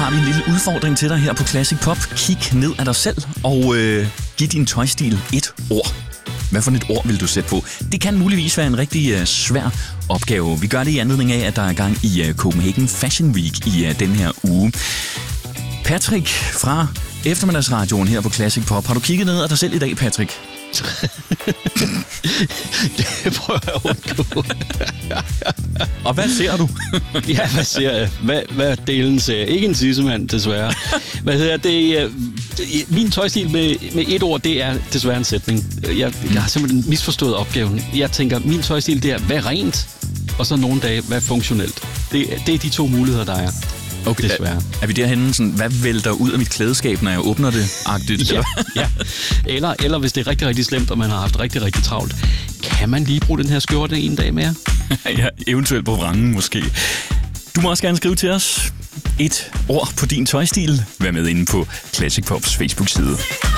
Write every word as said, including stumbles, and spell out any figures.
har vi en lille udfordring til dig her på Classic Pop. Kig ned af dig selv og øh, giv din tøjstil et ord. Hvad for et ord vil du sætte på? Det kan muligvis være en rigtig øh, svær opgave. Vi gør det i anledning af, at der er gang i øh, Copenhagen Fashion Week i øh, den her uge. Patrick fra eftermiddagsradioen her på Classic Pop. Har du kigget ned af dig selv i dag, Patrick? Det prøver jeg at undgå. Og hvad ser du? Ja, hvad ser jeg? Hvad, hvad delen ser jeg? Ikke en tissemand, desværre. Hvad hedder det? Min tøjstil med, med et ord, det er desværre en sætning. Jeg, jeg har simpelthen misforstået opgaven. Jeg tænker, min tøjstil, det er, hvad rent? Og så nogle dage, hvad funktionelt? Det, det er de to muligheder, der er. Okay, desværre. Er, er vi derhenne sådan, hvad vælter ud af mit klædeskab, når jeg åbner det? Agtigt, ja, ja. Eller, eller hvis det er rigtig, rigtig slemt, og man har haft rigtig, rigtig travlt, kan man lige bruge den her skjorte en dag mere? Ja, eventuelt på vrangen måske. Du må også gerne skrive til os et ord på din tøjstil. Vær med inde på Classic Pops Facebook-side.